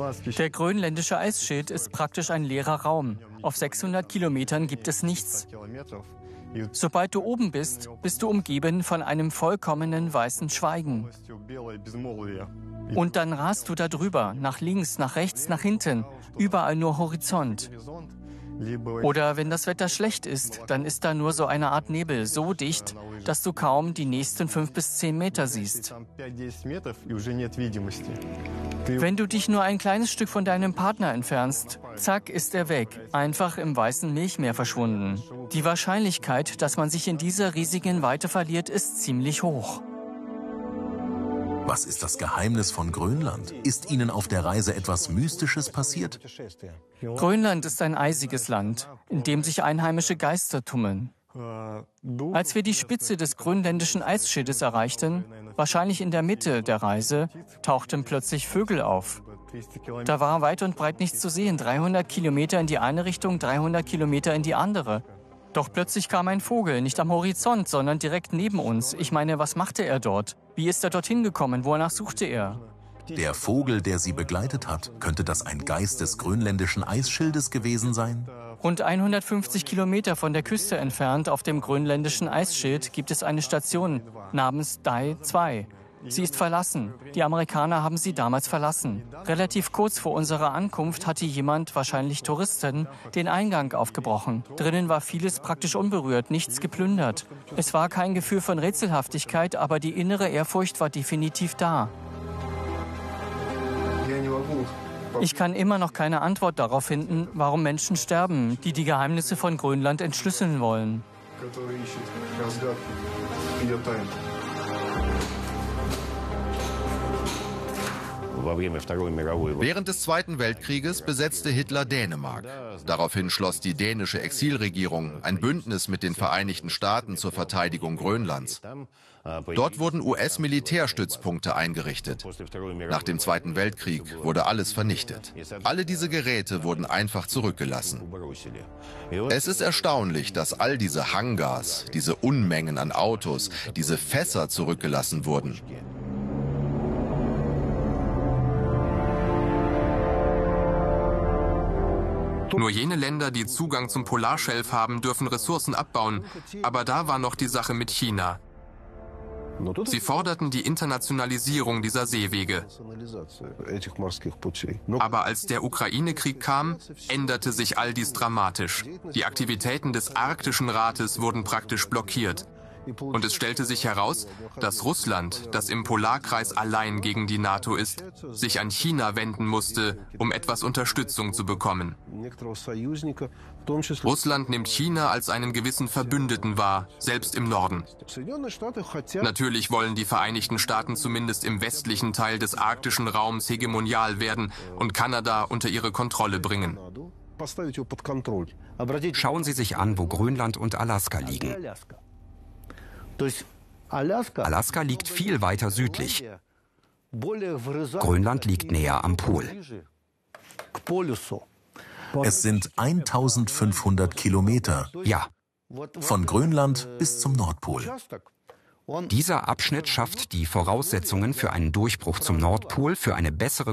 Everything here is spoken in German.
Der grönländische Eisschild ist praktisch ein leerer Raum. Auf 600 Kilometern gibt es nichts. Sobald du oben bist, bist du umgeben von einem vollkommenen weißen Schweigen. Und dann rast du da drüber, nach links, nach rechts, nach hinten, überall nur Horizont. Oder wenn das Wetter schlecht ist, dann ist da nur so eine Art Nebel, so dicht, dass du kaum die nächsten 5 bis 10 Meter siehst. Wenn du dich nur ein kleines Stück von deinem Partner entfernst, zack, ist er weg, einfach im weißen Milchmeer verschwunden. Die Wahrscheinlichkeit, dass man sich in dieser riesigen Weite verliert, ist ziemlich hoch. Was ist das Geheimnis von Grönland? Ist Ihnen auf der Reise etwas Mystisches passiert? Grönland ist ein eisiges Land, in dem sich einheimische Geister tummeln. Als wir die Spitze des grönländischen Eisschildes erreichten, wahrscheinlich in der Mitte der Reise, tauchten plötzlich Vögel auf. Da war weit und breit nichts zu sehen, 300 Kilometer in die eine Richtung, 300 Kilometer in die andere. Doch plötzlich kam ein Vogel, nicht am Horizont, sondern direkt neben uns. Ich meine, was machte er dort? Wie ist er dorthin gekommen? Wonach suchte er? Der Vogel, der Sie begleitet hat, könnte das ein Geist des grönländischen Eisschildes gewesen sein? Rund 150 Kilometer von der Küste entfernt auf dem grönländischen Eisschild gibt es eine Station namens Dai 2. Sie ist verlassen. Die Amerikaner haben sie damals verlassen. Relativ kurz vor unserer Ankunft hatte jemand, wahrscheinlich Touristen, den Eingang aufgebrochen. Drinnen war vieles praktisch unberührt, nichts geplündert. Es war kein Gefühl von Rätselhaftigkeit, aber die innere Ehrfurcht war definitiv da. Ich kann immer noch keine Antwort darauf finden, warum Menschen sterben, die die Geheimnisse von Grönland entschlüsseln wollen. Während des Zweiten Weltkrieges besetzte Hitler Dänemark. Daraufhin schloss die dänische Exilregierung ein Bündnis mit den Vereinigten Staaten zur Verteidigung Grönlands. Dort wurden US-Militärstützpunkte eingerichtet. Nach dem Zweiten Weltkrieg wurde alles vernichtet. Alle diese Geräte wurden einfach zurückgelassen. Es ist erstaunlich, dass all diese Hangars, diese Unmengen an Autos, diese Fässer zurückgelassen wurden. Nur jene Länder, die Zugang zum Polarschelf haben, dürfen Ressourcen abbauen. Aber da war noch die Sache mit China. Sie forderten die Internationalisierung dieser Seewege. Aber als der Ukraine-Krieg kam, änderte sich all dies dramatisch. Die Aktivitäten des Arktischen Rates wurden praktisch blockiert. Und es stellte sich heraus, dass Russland, das im Polarkreis allein gegen die NATO ist, sich an China wenden musste, um etwas Unterstützung zu bekommen. Russland nimmt China als einen gewissen Verbündeten wahr, selbst im Norden. Natürlich wollen die Vereinigten Staaten zumindest im westlichen Teil des arktischen Raums hegemonial werden und Kanada unter ihre Kontrolle bringen. Schauen Sie sich an, wo Grönland und Alaska liegen. Alaska liegt viel weiter südlich. Grönland liegt näher am Pol. Es sind 1500 Kilometer. Ja. Von Grönland bis zum Nordpol. Dieser Abschnitt schafft die Voraussetzungen für einen Durchbruch zum Nordpol, für eine bessere